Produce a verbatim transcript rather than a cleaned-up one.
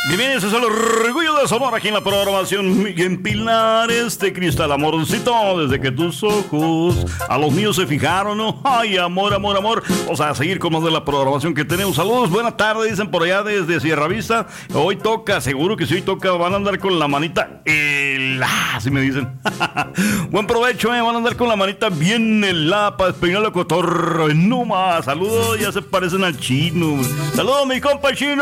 Bienvenidos al Orgullo de Sonora aquí en la programación Miguel Pilares de Cristal, amorcito, desde que tus ojos a los míos se fijaron, ¿no? Ay, amor, amor, amor. Vamos a seguir con más de la programación que tenemos. Saludos, buena tarde, dicen por allá desde Sierra Vista. Hoy toca, seguro que sí, hoy toca, van a andar con la manita helada, así me dicen. Buen provecho, ¿eh? Van a andar con la manita bien helada para despeinar la cotorra. No más, saludos, ya se parecen al chino. Saludos, mi compa chino.